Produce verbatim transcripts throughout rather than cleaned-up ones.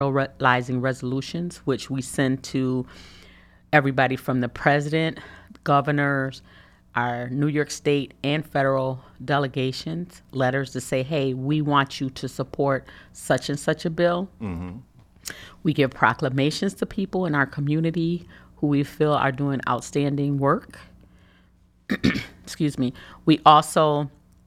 memorializing resolutions, which we send to everybody from the president, governors, our New York State and federal delegations, letters to say, hey, we want you to support such and such a bill. Mm-hmm. We give proclamations to people in our community who we feel are doing outstanding work. Excuse me. We also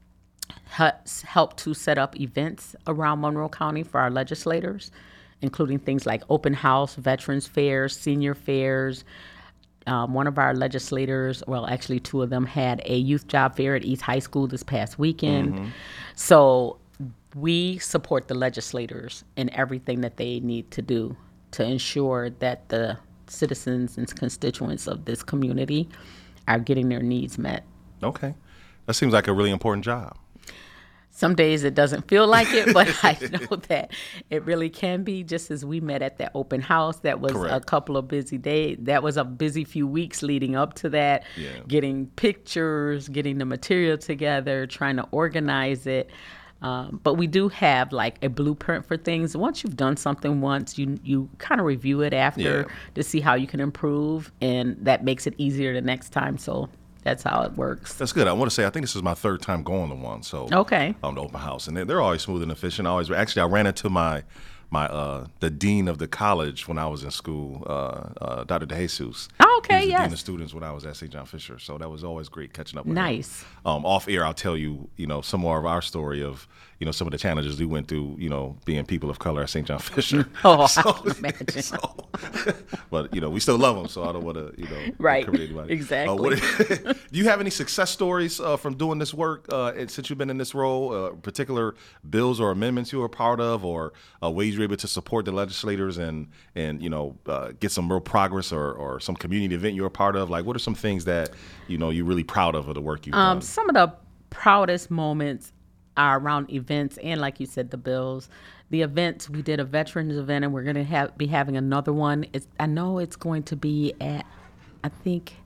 help to set up events around Monroe County for our legislators, including things like open house, veterans fairs, senior fairs. Um, one of our legislators, well, actually two of them, had a youth job fair at East High School this past weekend. Mm-hmm. So we support the legislators in everything that they need to do to ensure that the citizens and constituents of this community are getting their needs met. Okay. That seems like a really important job. Some days it doesn't feel like it, but I know that it really can be. Just as we met at that open house, that was Correct. a couple of busy days. That was a busy few weeks leading up to that, yeah. getting pictures, getting the material together, trying to organize it. Um, but we do have like a blueprint for things. Once you've done something once, you you kind of review it after yeah. to see how you can improve, and that makes it easier the next time. So that's how it works. That's good. I want to say I think this is my third time going to one. So okay, on the open house, and they're, they're always smooth and efficient. I always actually I ran into my my uh, the dean of the college when I was in school, uh, uh, Doctor DeJesus. Oh, okay, he was the yes. dean of students when I was at Saint John Fisher. So that was always great catching up with nice. him. Um, off air, I'll tell you, you know, some more of our story of, you know, some of the challenges we went through, you know, being people of color at Saint John Fisher. Oh, so, I can imagine. So, but, you know, we still love them, so I don't want to, you know, right. incriminate anybody. Exactly. Uh, what, do you have any success stories uh, from doing this work uh, and since you've been in this role, uh, particular bills or amendments you were part of, or uh, ways you're able to support the legislators and, and you know, uh, get some real progress, or, or some community event you're a part of? Like, what are some things that, you know, you're really proud of of the work you've um, done? Some of the proudest moments are around events and, like you said, the bills. The events, we did a veterans event, and we're going to have be having another one. It's, I know it's going to be at, I think,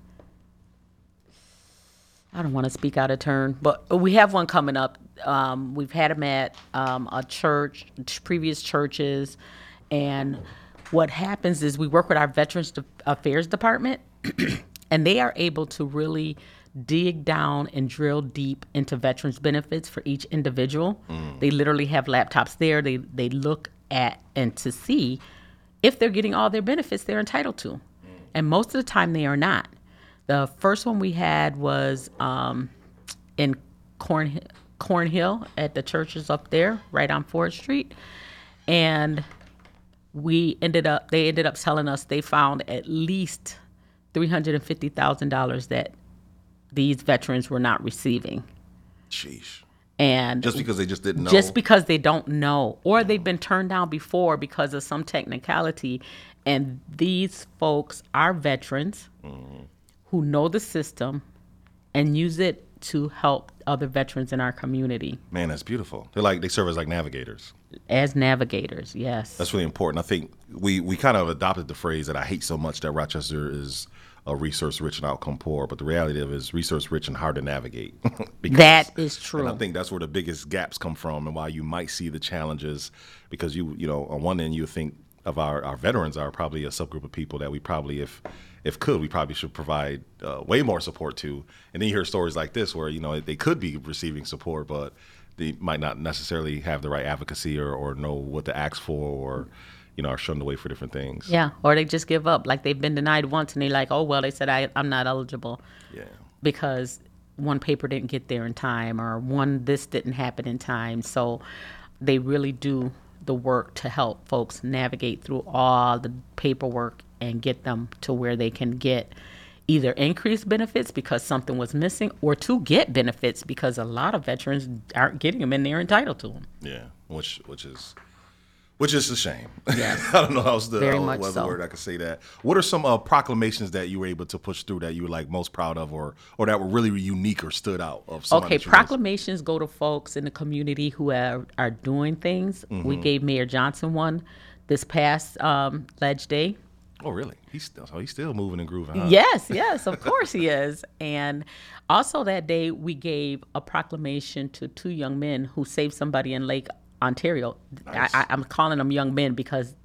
I don't want to speak out of turn, but we have one coming up. Um, we've had them at um, a church, previous churches, and what happens is we work with our Veterans Affairs Department, and they are able to really dig down and drill deep into veterans benefits for each individual. Mm. They literally have laptops there. They they look at and to see if they're getting all their benefits they're entitled to. Mm. And most of the time they are not. The first one we had was um, in Corn, Cornhill at the churches up there, right on Ford Street. And we ended up, they ended up telling us they found at least three hundred fifty thousand dollars that these veterans were not receiving. Sheesh. And just because they just didn't know? Just because they don't know. Or they've been turned down before because of some technicality. And these folks are veterans mm-hmm. who know the system and use it to help other veterans in our community. Man, that's beautiful. They're like, they serve as like navigators. As navigators, yes. That's really important. I think we, we kind of adopted the phrase that I hate so much, that Rochester is a resource rich and outcome poor, but the reality of it is resource rich and hard to navigate. because, that is true. And I think that's where the biggest gaps come from, and why you might see the challenges, because you you know on one end you think of our, our veterans are probably a subgroup of people that we probably, if if could, we probably should provide uh, way more support to. And then you hear stories like this where, you know, they could be receiving support, but they might not necessarily have the right advocacy or, or know what to ask for, or you know, are shunned away for different things. Yeah, or they just give up. Like they've been denied once and they're like, oh, well, they said I, I'm not eligible. Yeah. Because one paper didn't get there in time, or one this didn't happen in time. So they really do the work to help folks navigate through all the paperwork and get them to where they can get either increased benefits because something was missing, or to get benefits because a lot of veterans aren't getting them and they're entitled to them. Yeah, which which is... Which is a shame. Yes. I don't know how else the Very uh, much what so. word I could say that. What are some uh, proclamations that you were able to push through that you were like most proud of, or or that were really unique or stood out of? Okay, proclamations go to folks in the community who are, are doing things. Mm-hmm. We gave Mayor Johnson one this past um, Ledge Day. Oh, really? He's still, so he's still moving and grooving, huh? Yes, yes, of course he is. And also that day we gave a proclamation to two young men who saved somebody in Lake Ontario. Nice. I, I'm calling them young men because